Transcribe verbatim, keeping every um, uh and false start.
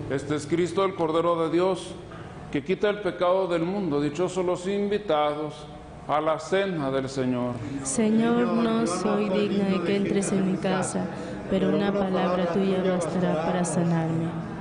Este es Cristo, el Cordero de Dios, que quita el pecado del mundo. Dichosos los invitados a la cena del Señor. Señor, no soy digna de que entres en mi casa, pero una palabra tuya bastará para sanarme.